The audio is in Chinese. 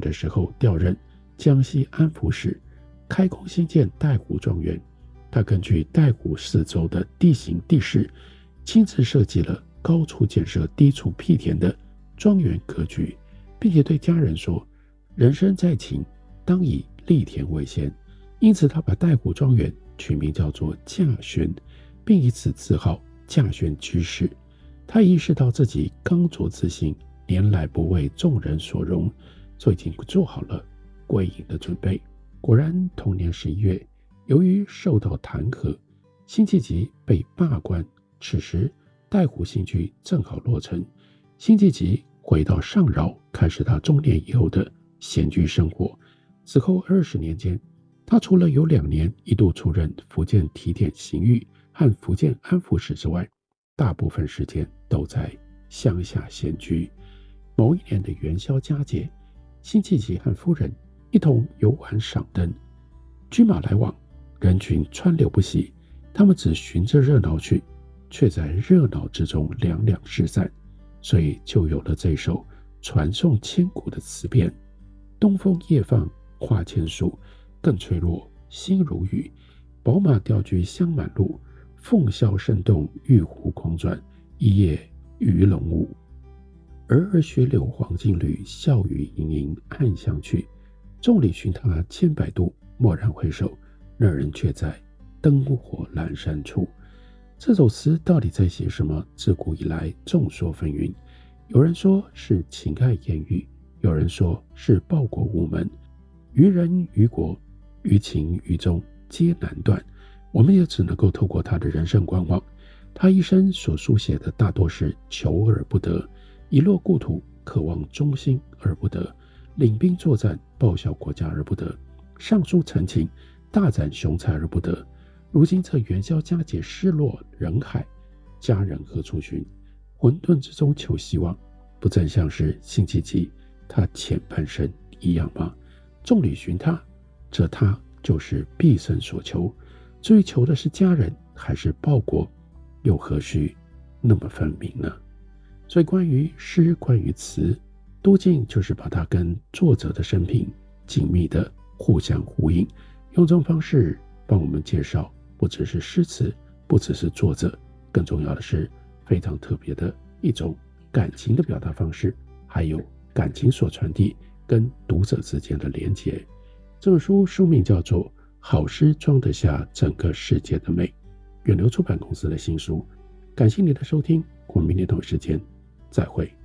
的时候调任江西安抚使，开工兴建带湖庄园。他根据带湖四周的地形地势，亲自设计了高处建设低处辟田的庄园格局，并且对家人说，人生在勤，当以立田为先。因此他把带湖庄园取名叫做稼轩，并以此自号稼轩居士。他意识到自己刚着自信，年来不为众人所容，所以已经做好了归隐的准备。果然同年11月，由于受到弹劾，辛弃疾被罢官。此时带湖新居正好落成，辛弃疾回到上饶，开始他中年以后的闲居生活。此后20年间，他除了有2年一度出任福建提点刑狱和福建安抚使之外，大部分时间都在乡下闲居。某一年的元宵佳节，辛弃疾和夫人一同游玩赏灯，车马来往，人群川流不息。他们只循着热闹去，却在热闹之中两两失散，所以就有了这首传颂千古的词篇：东风夜放花千树，更吹落星如雨。宝马雕车香满路，凤箫声动玉壶空转，一夜鱼龙舞。儿儿雪柳黄金缕，笑语盈盈暗香去。众里寻他千百度，蓦然回首，那人却在灯火阑珊处。这首词到底在写什么？自古以来众说纷纭，有人说是情爱言语，有人说是报国无门。于人于国于情于宗皆难断，我们也只能够透过他的人生观望。他一生所书写的大多是求而不得，一落故土，渴望忠心而不得，领兵作战，报效国家而不得，上书陈情，大展雄才而不得。如今这元宵佳节失落人海，家人何处寻？混沌之中求希望，不正像是辛弃疾他前半生一样吗？众里寻他，这他就是毕生所求。至于求的是家人还是报国，又何须那么分明呢？所以关于诗，关于词，都敬就是把它跟作者的生平紧密的互相呼应，用这种方式帮我们介绍不只是诗词，不只是作者，更重要的是非常特别的一种感情的表达方式，还有感情所传递跟读者之间的连结。这本书书名叫做《好诗装得下整个世界的美》，远流出版公司的新书。感谢你的收听，我们明天同一时间再会。